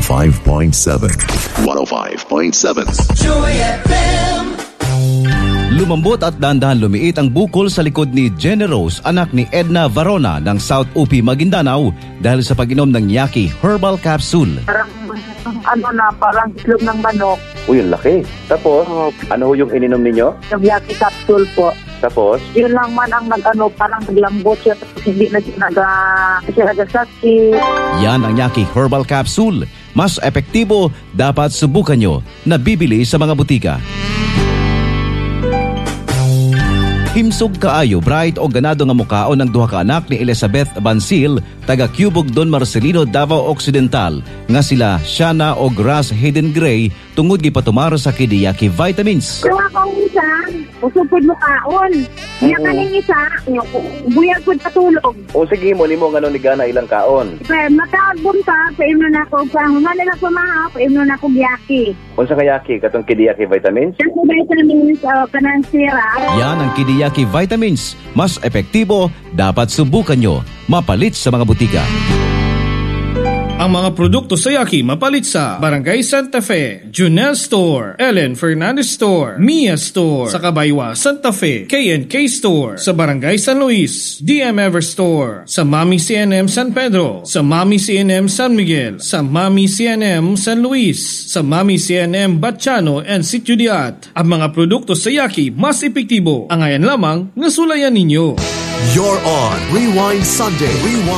105.7. 105.7. Joy FM. Lumambot at dahan-dahan lumiit ang bukol sa likod ni Jenny Rose, anak ni Edna Varona ng South UP Maguindanao dahil sa pag-inom ng Yaki Herbal Capsule. Parang itlog ng manok. Uy, ang laki. Tapos, ano yung ininom ninyo? Yung Yaki capsule po. Tapos, Yun lang man ang parang naglambot siya tapos hindi na siya nagasakit. Yan ang Yaki Herbal Capsule. Mas epektibo, dapat subukan nyo. Nabibili sa mga butika. Himsog kaayo, bright o ganado nga mukaon ng duha ka anak ni Elizabeth Bansil, taga Cubog Don Marcelino, Davao Occidental, nga sila Shana o Grass Hidden Gray, tungod gipatumaro sa Kidiyaki Vitamins. Yung akong isa, usupod mo kaon. Yung kaning isa, buyag ko patulog. o sige mo, ni mo nga ni Gana ilang kaon. Pero matagbon ka, paimno na ako, pahuman na ako maha, paimno na ako Yaki. Unsa ka Yaki, katong Kidiyaki Vitamins? Kasi vitamins, kanang sira. Yan ang Kidiyaki Vitamins. Mas epektibo, dapat subukan nyo. Mapalit sa mga butika. Ang mga produkto sa Yaki mapalit sa Barangay Santa Fe, Junel Store, Ellen Fernandez Store, Mia Store, sa Kabaywa, Santa Fe, K&K Store, sa Barangay San Luis, DM Ever Store, sa Mami CNM San Pedro, sa Mami CNM San Miguel, sa Mami CNM San Luis, sa Mami CNM Batchano and Sitio Diat. Ang mga produkto sa Yaki mas epektibo. Ang ayan lamang, nasulayan ninyo. You're on Rewind Sunday.